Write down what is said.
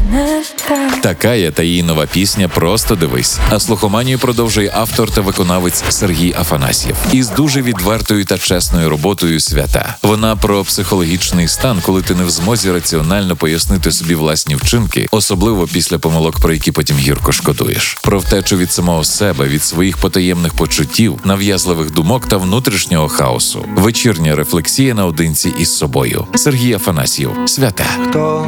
Така є та її нова пісня «Просто дивись». А слухоманію продовжує автор та виконавець Сергій Афанасьєв із дуже відвертою та чесною роботою «Свята». Вона про психологічний стан, коли ти не в змозі раціонально пояснити собі власні вчинки, особливо після помилок, про які потім гірко шкодуєш. Про втечу від самого себе, від своїх потаємних почуттів, нав'язливих думок та внутрішнього хаосу. Вечірня рефлексія наодинці із собою. Сергій Афанасьєв. «Свята». Хто